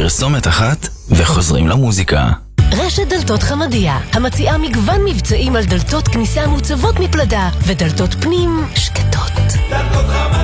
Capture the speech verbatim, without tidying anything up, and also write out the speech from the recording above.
פרסומת אחת וחוזרים למוזיקה. רשת דלתות חמדיה, המציעה מגוון מבצעים על דלתות כניסה מוצבות מפלדה ודלתות פנים שקטות. דלתות חמדיה